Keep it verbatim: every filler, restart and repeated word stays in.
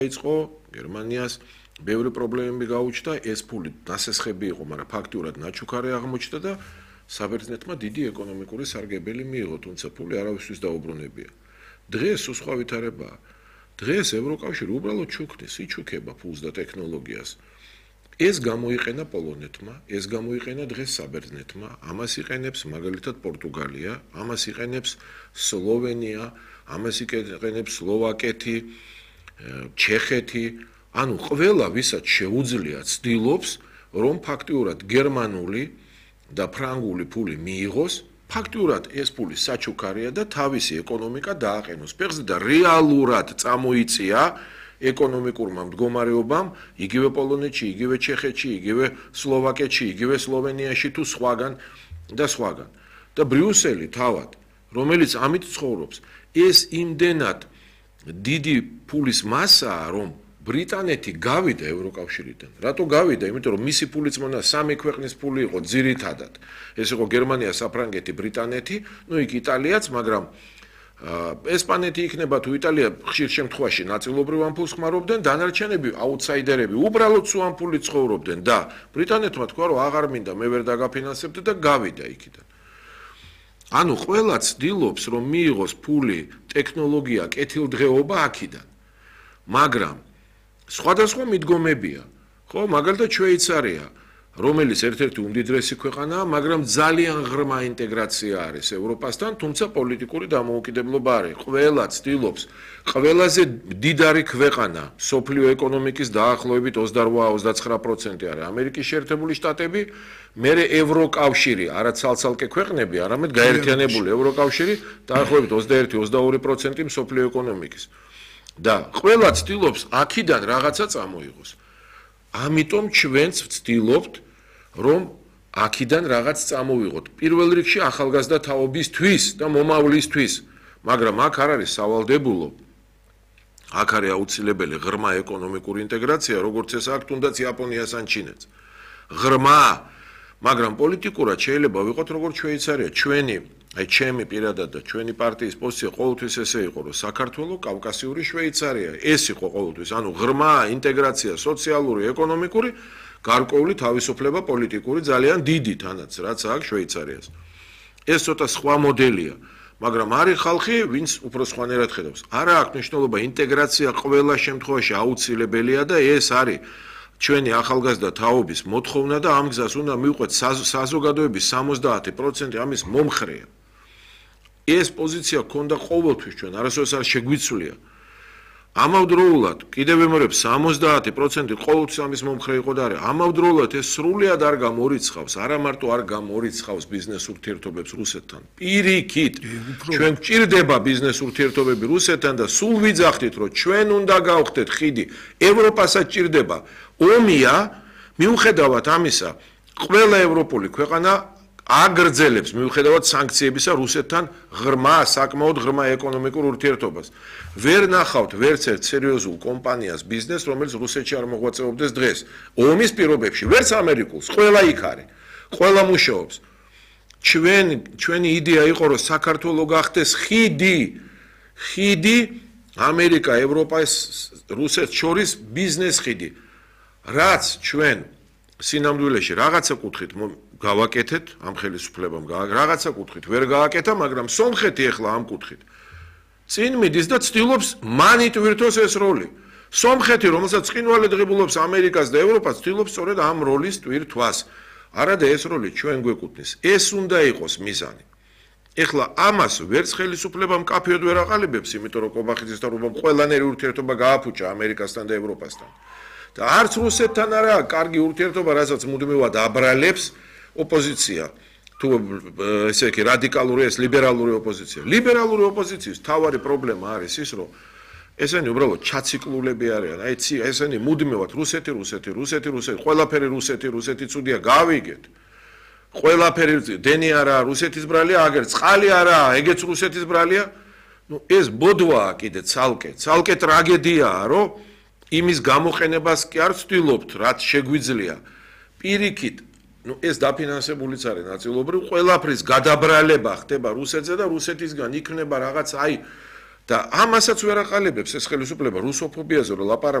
იყო გერმანიას ბევრი პრობლემები გაუჩნდა, ეს ფული დასესხები იყო, მაგრამ ფაქტურად ნაჩუქარი აღმოჩნდა და საბერძნეთმა დიდი ეკონომიკური სარგებელი მიიღო, თუმცა ფული არავისთვის დაუბრუნებია. დღეს სხვა ვითარებაა. დღეს ევროკავშირი უბრალოდ ჩუქნის, იჩუქება ფულს და ტექნოლოგიას. ეს გამოიყენა პოლონეთმა, ეს გამოიყენა დღეს საბერძნეთმა, ამას იყენებს მაგალითად პორტუგალია, ამას იყენებს სლოვენია, ამას იყენებს სლოვაკეთი, ჩეხეთი, ანუ ყველა ვისაც შეუძლია ცდილობს, რომ ფაქტიურად გერმანული და ფრანგული ფული მიიღოს, ფაქტიურად ეს ფული საჩუქარია და თავისი ეკონომიკა დააყენოს ფეხზე და რეალურად წამოიწია ეკონომიკურმა მდგომარეობამ, იგივე პოლონეთში, იგივე ჩეხეთში, იგივე სლოვაკეთში, იგივე სლოვენიაში თუ სხვაგან და სხვაგან. და ბრიუსელი თავად, რომელიც ამით ცხოვრობს, ეს იმდენად დიდი ფულის მასაა, რომ ბრიტანეთი გავიდა ევროკავშირიდან. რატო გავიდა? იმიტომ რომ მისი ფულიც მონა სამი ქვეყნის ფული იყო ძირითადად. ეს იყო გერმანია, საფრანგეთი, ბრიტანეთი, ну იქ იტალიაც, მაგრამ ესპანეთი იქნება თუ იტალია ხშირ შემთხვევაში ნაწილობრივ ამ ფულს ხმარობდნენ, დანარჩენები აუთსაიდერები უბრალოდ სულ ამ ფულით ცხოვრობდნენ და ბრიტანეთმა თქვა რომ აღარ მინდა, მე ვერ დაგაფინანსებდი და გავიდა იქიდან. ანუ ყველა ცდილობს რომ მიიღოს ფული, ტექნოლოგია, კეთილდღეობა აქედან. მაგრამ სხვადასხვა მიდგომებია. ხო, მაგალითად შვეიცარია, რომელიც ერთ-ერთი უმდიდრესი ქვეყანაა, მაგრამ ძალიან ღრმა ინტეგრაცია არის ევროპასთან, თუმცა პოლიტიკური დამოუკიდებლობა არის. ყველა ცდილობს, ყველაზე დიდარი ქვეყანა სოფლიო ეკონომიკის დაახლოებით ოცდაოთხ ოცდაცხრა პროცენტი არის ამერიკის შეერთებული შტატები, მერე ევროკავშირი, არა ცალ-ცალკე ქვეყნები, არამედ გაერთიანებული ევროკავშირი, დაახლოებით ოცდაერთი ოცდაორი პროცენტი სოფლიო ეკონომიკის. და ყველა ცდილობს აქედან რაღაცა წამოიღოს. ამიტომ ჩვენც ვცდილობთ, რომ აქედან რაღაც წამოვიღოთ. პირველ რიგში ახალგაზრდა თაობისთვის და მომავლისთვის, მაგრამ აქ არ არის სავალდებულო. აქ არის აუცილებელი ღრმა ეკონომიკური ინტეგრაცია, როგორც ეს აქ თუნდაც იაპონიას ან ჩინეთს. ღრმა, მაგრამ პოლიტიკურად შეიძლება ვიყოთ როგორც შვეიცარია, ჩვენი აი ჩემი პირადად და ჩვენი პარტიის პოზიცია ყოველთვის ესე იყო, რომ საქართველო კავკასიური შვეიცარია. ეს იყო ყოველთვის, ანუ ღრმა ინტეგრაცია სოციალური, ეკონომიკური, გარკვეული თავისუფლება პოლიტიკური ძალიან დიდი თანაც, რაც აქვს შვეიცარიას. ეს ცოტა სხვა მოდელია, მაგრამ არის ხალხი, ვინც უფრო სხვანაირად ხედავს. არა აქვს მნიშვნელობა, ინტეგრაცია ყველა შემთხვევაში აუცილებელია და ეს არის ჩვენი ახალგაზრდა თაობის მოთხოვნა და ამ გზას უნდა მივყვეთ საზოგადოების სამოცდაათი პროცენტი ამის მომხრეა. ეს პოზიცია ქონდა ყოველთვის ჩვენ, არასოდეს არ შეგვიცვლია. ამავდროულად, კიდევ ვიმეორებ, სამოცდაათი პროცენტი ყოველთვის ამის მომხრე იყო და არის. ამავდროულად ეს სრულიად არ გამორიცხავს, არა მარტო არ გამორიცხავს ბიზნეს ურთიერთობებს რუსეთთან. პირიქით, ჩვენ გვჭირდება ბიზნეს ურთიერთობები რუსეთთან და სულ ვიძახდით, რომ ჩვენ უნდა გავხდეთ ხიდი, ევროპასაც ჭირდება. ომია, მიუხედავად ამისა, ყველა ევროპული ქვეყანა აგრძელებს მიუხედავად სანქციებისა რუსეთთან ღრმა, საკმაოდ ღრმა ეკონომიკურ ურთიერთობას. ვერ ნახავთ ვერც ერთ სერიოზულ კომპანიას ბიზნესს, რომელიც რუსეთში არ მოღვაწეობდეს დღეს. ომის პირობებში, ვერც ამერიკულს, ყველა იქ არის. ყველა მუშაობს. ჩვენ ჩვენი იდეა იყო, რომ საქართველო გახდეს ხიდი, ხიდი ამერიკა, ევროპა, რუსეთს შორის ბიზნეს ხიდი. რაც ჩვენ სინამდვილეში რაღაცა კუთხით გავაკეთეთ, ამ ხელისუფლებამ რაღაცა კუთხით ვერ გააკეთა, მაგრამ სომხეთი ახლა ამ კუთხით წინ მიდის და ცდილობს მან იტვირთოს ეს როლი. სომხეთი, რომელსაც ცხინვალე ღებულობს ამერიკას და ევროპას, ცდილობს სწორედ ამ როლის ტვირთვას. არადა ეს როლი ჩვენ გვეკუთვნის. ეს უნდა იყოს მიზანი. ეხლა ამას ვერც ხელისუფლებამ კაფეოდ ვერ აყალიბებს, იმიტომ რომ კობახიძის თავრობამ ყველანაირი ურთიერთობა გააფუჭა ამერიკასთან და ევროპასთან. და არც რუსეთთან არა კარგი ურთიერთობა, რასაც მუდმივად აბრალებს ოპოზიცია, თუ ესე იგი რადიკალური ეს ლიბერალური ოპოზიცია. ლიბერალური ოპოზიციის თავარი პრობლემა არის ის, რომ ესენი უბრალოდ ჩაციკლულები არიან. აი ესენი მუდმივად რუსეთი, რუსეთი, რუსეთი, რუსეთი, ყველაფერი რუსეთი, რუსეთი წუდია, გავიგეთ. ყველაფერი დენი არა, რუსეთის ბრალია, აგერ წყალი არა, ეგეც რუსეთის ბრალია. ნუ ეს ბოდვაა კიდე ცალკე, ცალკე ტრაგედიაა, რომ იმის გამოყენებას კი არ ვცდილობთ, რაც შეგვიძლია. პირიქით, ну ეს დაფინანსებულიც არის ნაწილობრივ, ყველაფრის გადაბრალება ხდება რუსეთზე და რუსეთისგან იქნება რაღაც აი და ამასაც ვერ აყალიბებს ეს ხელისუფლება რუსოფობიაზე რომ ლაპარაკ